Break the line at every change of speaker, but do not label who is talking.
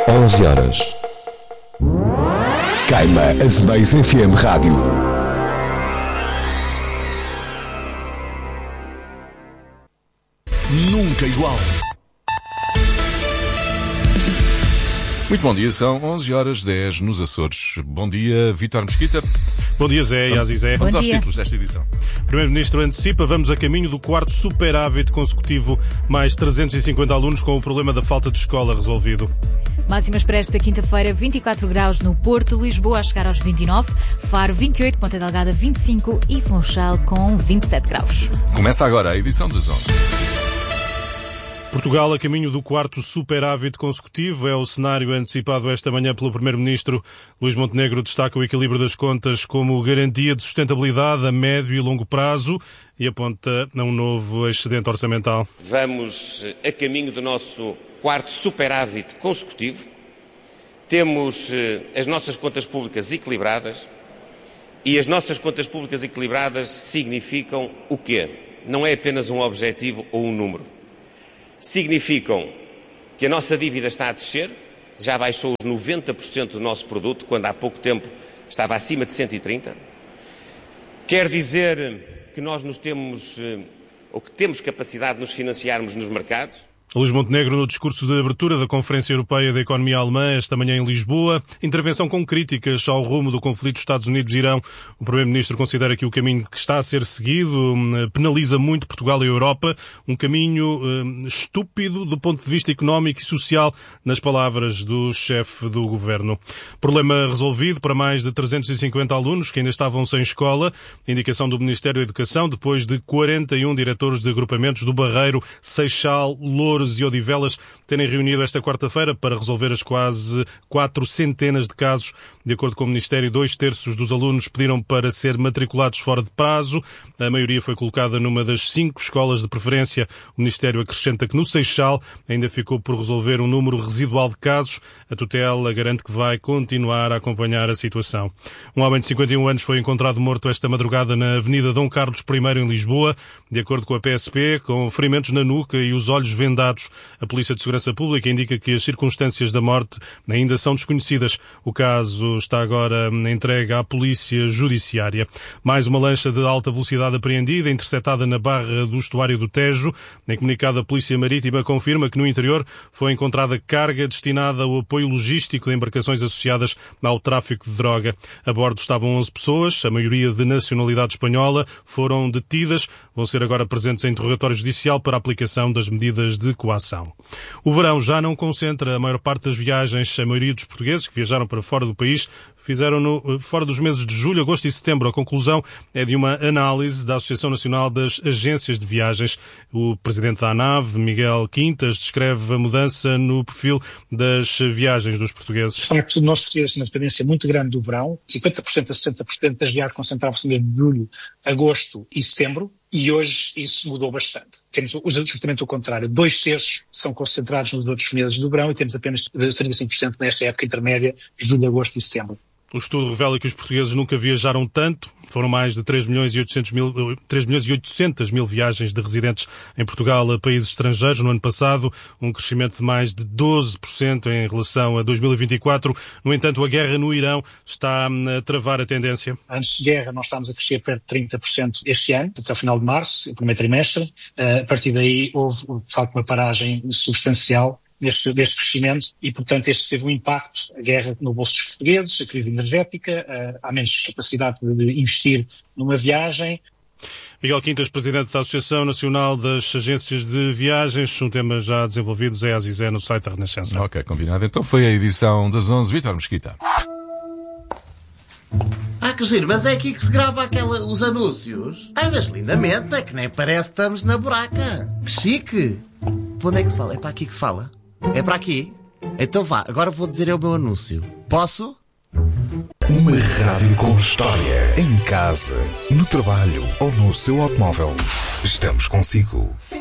11 horas. Queima a Space FM Rádio.
Nunca igual.
Muito bom dia, são 11h10 nos Açores. Bom dia, Vítor Mesquita.
Bom dia, Zé e Azizé.
Vamos aos títulos desta edição.
Primeiro-Ministro antecipa, vamos a caminho do quarto superávit consecutivo, mais 350 alunos com o problema da falta de escola resolvido.
Máximas para esta quinta-feira, 24 graus no Porto, Lisboa a chegar aos 29, Faro 28, Ponta Delgada 25 e Funchal com 27 graus.
Começa agora a edição dos 11.
Portugal a caminho do quarto superávit consecutivo é o cenário antecipado esta manhã pelo Primeiro-Ministro. Luís Montenegro destaca o equilíbrio das contas como garantia de sustentabilidade a médio e longo prazo e aponta a um novo excedente orçamental.
Vamos a caminho do nosso quarto superávit consecutivo. Temos as nossas contas públicas equilibradas e as nossas contas públicas equilibradas significam o quê? Não é apenas um objetivo ou um número. Significam que a nossa dívida está a descer, já baixou os 90% do nosso produto, quando há pouco tempo estava acima de 130%. Quer dizer que nós temos capacidade de nos financiarmos nos mercados.
Luís Montenegro no discurso de abertura da Conferência Europeia da Economia Alemã esta manhã em Lisboa. Intervenção com críticas ao rumo do conflito Estados Unidos-Irão. O Primeiro-Ministro considera que o caminho que está a ser seguido penaliza muito Portugal e a Europa. Um caminho estúpido do ponto de vista económico e social, nas palavras do chefe do Governo. Problema resolvido para mais de 350 alunos que ainda estavam sem escola. Indicação do Ministério da Educação depois de 41 diretores de agrupamentos do Barreiro, Seixal, Louros e Odivelas terem reunido esta quarta-feira para resolver as quase 400 de casos. De acordo com o Ministério, 2/3 dos alunos pediram para ser matriculados fora de prazo. A maioria foi colocada numa das 5 escolas de preferência. O Ministério acrescenta que no Seixal ainda ficou por resolver um número residual de casos. A tutela garante que vai continuar a acompanhar a situação. Um homem de 51 anos foi encontrado morto esta madrugada na Avenida Dom Carlos I em Lisboa. De acordo com a PSP, com ferimentos na nuca e os olhos vendados. A Polícia de Segurança Pública indica que as circunstâncias da morte ainda são desconhecidas. O caso está agora entregue à Polícia Judiciária. Mais uma lancha de alta velocidade apreendida, interceptada na barra do estuário do Tejo. Em comunicado, a Polícia Marítima confirma que no interior foi encontrada carga destinada ao apoio logístico de embarcações associadas ao tráfico de droga. A bordo estavam 11 pessoas, a maioria de nacionalidade espanhola, foram detidas. Vão ser agora presentes em interrogatório judicial para a aplicação das medidas de coação. O verão já não concentra a maior parte das viagens. A maioria dos portugueses que viajaram para fora do país fizeram-no fora dos meses de julho, agosto e setembro. A conclusão é de uma análise da Associação Nacional das Agências de Viagens. O presidente da ANAV, Miguel Quintas, descreve a mudança no perfil das viagens dos portugueses.
De facto, nós portugueses temos uma dependência muito grande do verão. 50% a 60% das viagens concentravam-se em julho, agosto e setembro. E hoje isso mudou bastante. Temos justamente o contrário. 2/3 são concentrados nos outros meses do verão e temos apenas 35% nesta época intermédia, julho, agosto e setembro.
O estudo revela que os portugueses nunca viajaram tanto. Foram mais de 3.800.000 viagens de residentes em Portugal a países estrangeiros no ano passado, um crescimento de mais de 12% em relação a 2024. No entanto, a guerra no Irão está a travar a tendência.
Antes de guerra, nós estávamos a crescer perto de 30% este ano, até o final de março, o primeiro trimestre. A partir daí houve, de facto, uma paragem substancial deste crescimento e, portanto, este teve um impacto, a guerra no bolso dos portugueses, a crise energética, há menos capacidade de investir numa viagem.
Miguel Quintas, presidente da Associação Nacional das Agências de Viagens, um tema já desenvolvido, Zé Azizé, no site da Renascença.
Ok, combinado. Então foi a edição das 11, Vítor Mesquita.
Que giro, mas é aqui que se grava os anúncios? Ai, mas lindamente, é que nem parece que estamos na buraca. Que chique! Para onde é que se fala? É para aqui que se fala? É para aqui? Então vá, agora vou dizer o meu anúncio. Posso?
Uma rádio com história. Em casa, no trabalho ou no seu automóvel. Estamos consigo.